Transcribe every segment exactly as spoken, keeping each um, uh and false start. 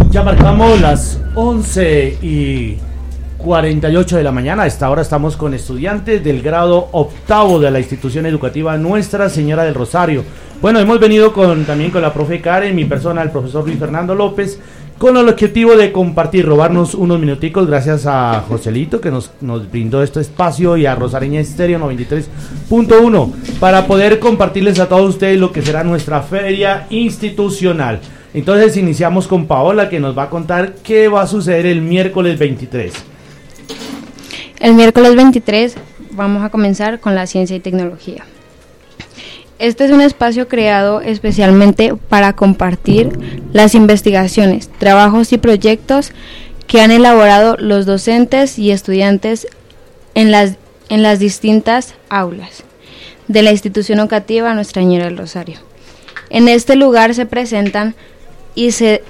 Ya marcamos las once y cuarenta y ocho de la mañana. A esta hora estamos con estudiantes del grado octavo de la institución educativa Nuestra Señora del Rosario. Bueno, hemos venido con también con la profe Karen, mi persona, el profesor Luis Fernando López, con el objetivo de compartir, robarnos unos minuticos, gracias a Joselito que nos, nos brindó este espacio, y a Rosareña Estéreo noventa y tres punto uno, para poder compartirles a todos ustedes lo que será nuestra feria institucional. Entonces iniciamos con Paola, que nos va a contar qué va a suceder el miércoles veintitrés. El miércoles veintitrés vamos a comenzar con la ciencia y tecnología. Este es un espacio creado especialmente para compartir las investigaciones, trabajos y proyectos que han elaborado los docentes y estudiantes en las, en las distintas aulas de la institución educativa Nuestra Señora del Rosario. En este lugar se presentan y se,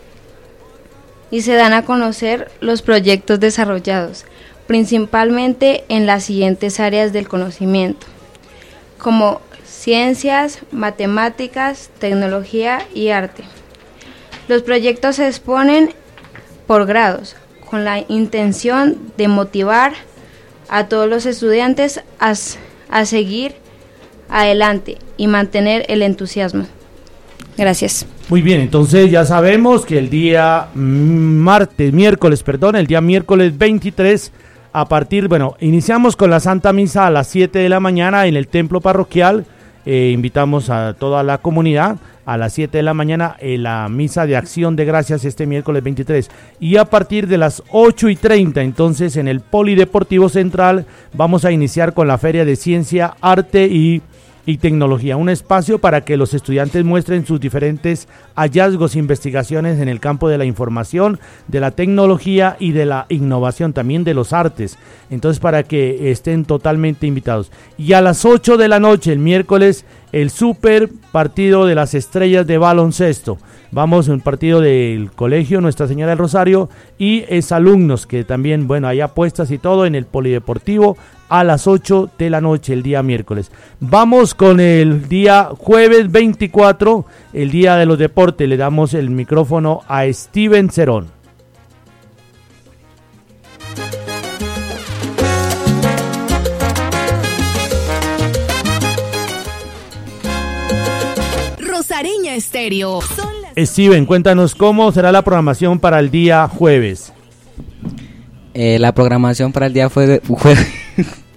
y se dan a conocer los proyectos desarrollados, principalmente en las siguientes áreas del conocimiento, como ciencias, matemáticas, tecnología y arte. Los proyectos se exponen por grados, con la intención de motivar a todos los estudiantes a, a seguir adelante y mantener el entusiasmo. Gracias. Muy bien, entonces ya sabemos que el día martes, miércoles, perdón, el día miércoles veintitrés, a partir, bueno, iniciamos con la Santa Misa a las siete de la mañana en el templo parroquial. Eh, invitamos a toda la comunidad a las siete de la mañana en la misa de acción de gracias este miércoles veintitrés, y a partir de las ocho y treinta entonces en el Polideportivo Central vamos a iniciar con la Feria de Ciencia, Arte y y Tecnología, un espacio para que los estudiantes muestren sus diferentes hallazgos e investigaciones en el campo de la información, de la tecnología y de la innovación, también de los artes. Entonces, para que estén totalmente invitados. Y a las ocho de la noche, el miércoles, el super partido de las estrellas de baloncesto. Vamos, un partido del colegio Nuestra Señora del Rosario y exalumnos, que también, bueno, hay apuestas y todo en el Polideportivo a las ocho de la noche el día miércoles. Vamos con el día jueves veinticuatro, el día de los deportes. Le damos el micrófono a Steven Cerón. Rosareña Estéreo. Steven, cuéntanos cómo será la programación para el día jueves. Eh, la programación para el día fue jueves.